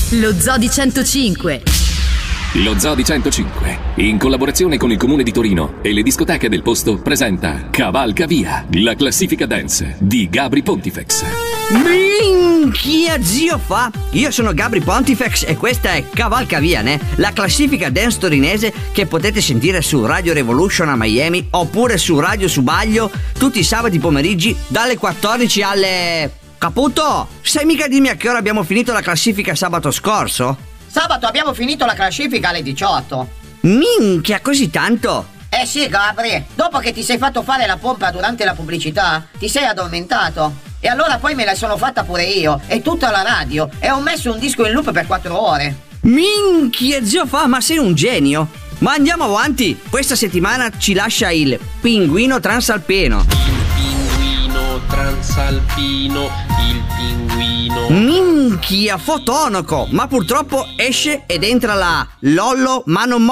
Lo Zoo di 105. Lo Zoo di 105, in collaborazione con il Comune di Torino e le discoteche del posto, presenta Cavalca Via, la classifica dance di Gabry Pontifex. Minchia, zio fa! Io sono Gabry Pontifex e questa è Cavalca Via, la classifica dance torinese che potete sentire su Radio Revolution a Miami oppure su Radio Subaglio tutti i sabati pomeriggi dalle 14 alle... Caputo, sai mica dirmi a che ora abbiamo finito la classifica sabato scorso? Sabato abbiamo finito la classifica alle 18. Minchia, così tanto? Eh sì, Gabry, dopo che ti sei fatto fare la pompa durante la pubblicità, ti sei addormentato. E allora poi me la sono fatta pure io, e tutta la radio, e ho messo un disco in loop per 4 ore. Minchia, zio fa, ma sei un genio! Ma andiamo avanti, questa settimana ci lascia il Pinguino Transalpino. Transalpino, il pinguino. Minchia, fotonoco, ma purtroppo esce ed entra la Lollo ma non